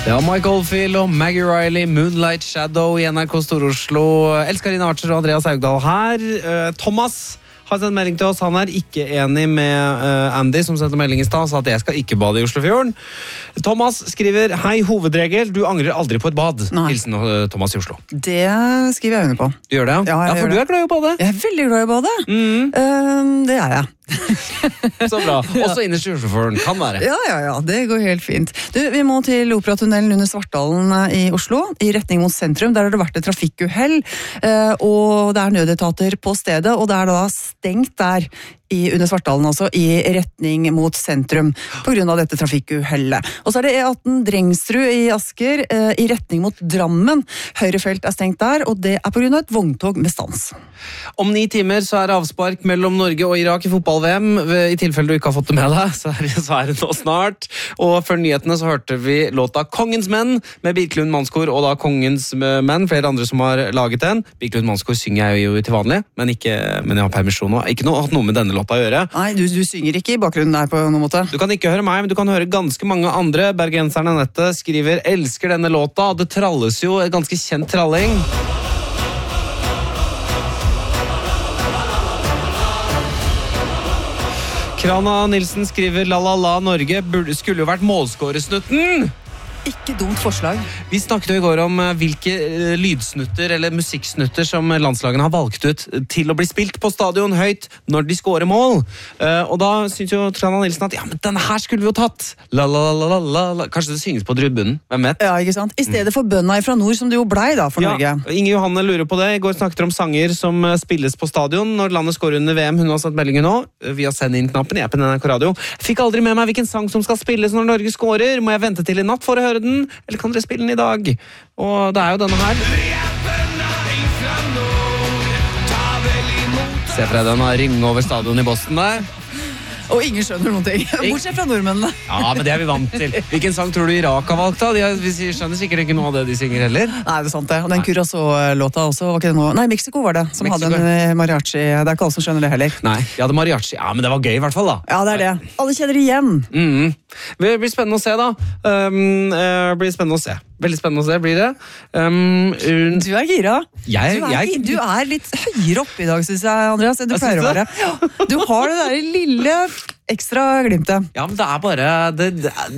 Ja, Mike Oldfield og Maggie Riley, Moonlight Shadow i NRK Stor-Oslo. Elsker-Karina Archer og Andreas Haugdal her. Thomas har sendt melding til oss. Han er ikke enig med Andy, som sendte melding i stad, sa at jeg skal ikke bade i Oslofjorden. Thomas skriver, hei, hovedregel, du angrer aldri på et bad. Nei. Hilsen Thomas i Oslo. Det skriver jeg under på. Du gjør det? Ja, jeg for gjør du er glad i å bade. Jeg er veldig glad i å bade. Det er jeg. Så bra. Også innerst i Oslofjorden, kan være. Ja, det går helt fint. Du, vi må til Operatunnelen under Svartdalen i Oslo, i retning mot sentrum. Der har det vært et trafikkuhell, og det er nødetater på stedet, og det er da stengt der under Svartdalen, altså i retning mot sentrum på grunn av dette trafikkuhellet. Og så er det E18 Drengsrud i Asker i retning mot Drammen. Høyrefelt er stengt der, og det er på grunn av et vogntog med stans. Om 9 timer så er det avspark mellom Norge og Irak i fotball-VM. I tilfelle du ikke har fått det med deg, så er det nå snart. Og før nyhetene så hørte vi låta Kongens Menn med Birkelund Mannskor og da Kongens Menn, flere andre som har laget den. Birkelund Mannskor synger jeg jo til vanlig, men jeg har permisjon nå. Ikke noe med denne låta å gjøre. Nei, du synger ikke i bakgrunnen der på noen måte. Du kan ikke høre meg, men du kan høre ganske mange andre. Bergenserne Nette skriver, elsker denne låta. Det tralles jo et ganske kjent tralling. Krana Nilsen skriver, la la la Norge skulle jo vært målskåresnutten. Ikke dumt forslag. Vi snakket jo i går om hvilke lydsnutter eller musikksnutter som landslagene har valgt ut til å bli spilt på stadion høyt når de scorer mål. Og da synes jo Trana Nilsen at ja, men denne her skulle vi jo tatt. La la la la la la. Kanskje det synges på tribunen, hvem vet? Ja, ikke sant? I stedet for bønna ifra nord som det jo blei da for Norge. Inge Johanne lurer på det. I går snakket om sanger som spilles på stadion når landet scorer under VM. Hun har satt meldingen nå. Vi har sendt inn knappen i appen NRK Radio. Fikk aldri med meg hvilken sang som skal spilles når Norge scorer. Må jeg vente til i natt for å høre den, eller kan dere spille den i dag? Og det er jo denne her. Se for deg den ringe over stadion i Boston der. Og ingen skjønner noen ting, bortsett fra nordmennene. Ja, men det er vi vant til. Hvilken sang tror du Irak har valgt da? Vi skjønner sikkert ikke noe av det de synger heller. Nei, det er sant det. Og den Curaçao-låta også, var ikke det noe? Nei, Mexico var det, som Mexico. hadde en mariachi. Det er ikke alle som skjønner det heller. Nei, de hadde mariachi. Ja, men det var gøy i hvert fall da. Ja, det er det. Alle kjenner igjen. Det blir spennende å se da. Veldig spennende å se, blir det. Du er gira. Du Du er litt høyere oppe i dag, synes jeg, Andreas, enn du pleier å være. Ja, du har det der lille ekstra glimtet. Ja, men det er bare...